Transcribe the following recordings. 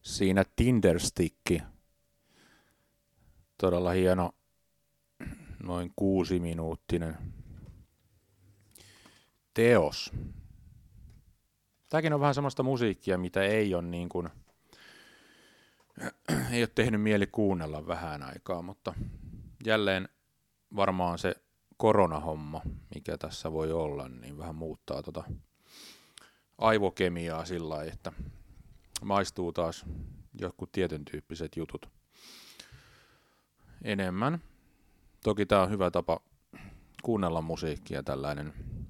siinä Tinderstick. Todella hieno, noin 6-minuuttinen teos. Tämäkin on vähän semmoista musiikkia, mitä ei ole ei ole tehnyt mieli kuunnella vähän aikaa, mutta jälleen varmaan se koronahomma, mikä tässä voi olla, niin vähän muuttaa aivokemiaa sillä lailla, että maistuu taas jotkut tietyn tyyppiset jutut enemmän. Toki tämä on hyvä tapa kuunnella musiikkia, tällainen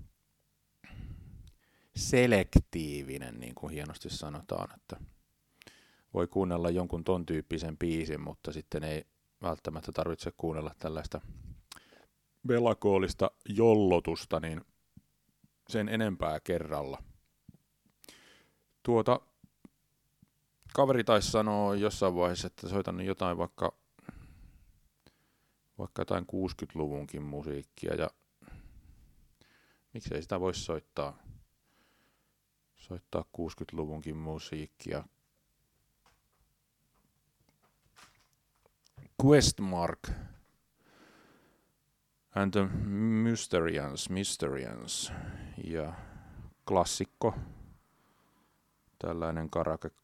selektiivinen, niin kuin hienosti sanotaan, että voi kuunnella jonkun ton tyyppisen biisin, mutta sitten ei välttämättä tarvitse kuunnella tällaista melakoolista jollotusta, niin sen enempää kerralla. Kaveri taisi sanoa jossain vaiheessa, että soitan jotain vaikka jotain 60-luvunkin musiikkia, ja miksei sitä voisi soittaa 60-luvunkin musiikkia. Questmark and the Mysterians ja klassikko, tällainen